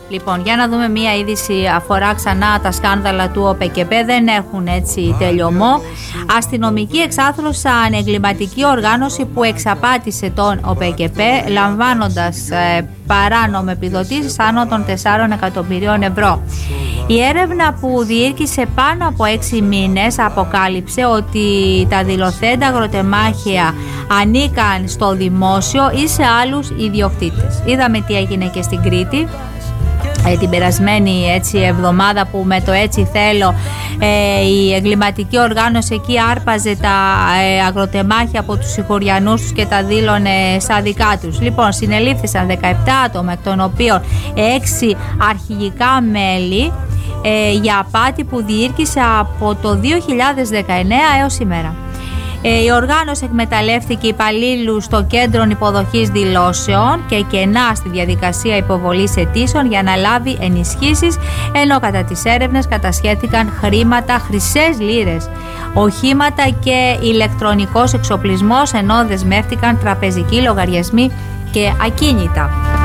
Λοιπόν, για να δούμε μία είδηση, αφορά ξανά τα σκάνδαλα του ΟΠΕΚΕΠΕ, δεν έχουν έτσι τελειωμό. Αστυνομικοί εξάθρωσαν εγκληματική οργάνωση που εξαπάτησε τον ΟΠΕΚΕΠΕ, λαμβάνοντας παράνομε επιδοτήσεις άνω των 4 εκατομμυρίων ευρώ. Η έρευνα που διήρκησε πάνω από 6 μήνες αποκάλυψε ότι τα δηλωθέντα αγροτεμάχια ανήκαν στο δημόσιο ή σε άλλους ιδιοκτήτες. Είδαμε τι έγινε και στην Κρήτη την περασμένη εβδομάδα, που με το έτσι θέλω η εγκληματική οργάνωση εκεί άρπαζε τα αγροτεμάχια από τους συγχωριανούς τους και τα δήλωνε σαν δικά τους. Λοιπόν, συνελήφθησαν 17 άτομα, εκ των οποίων 6 αρχηγικά μέλη, για απάτη που διήρκησε από το 2019 έως σήμερα. Η οργάνωση εκμεταλλεύτηκε υπαλλήλους στο κέντρο υποδοχής δηλώσεων και κενά στη διαδικασία υποβολής αιτήσεων για να λάβει ενισχύσεις, ενώ κατά τις έρευνες κατασχέθηκαν χρήματα, χρυσές λίρες, οχήματα και ηλεκτρονικός εξοπλισμός, ενώ δεσμεύτηκαν τραπεζικοί λογαριασμοί και ακίνητα.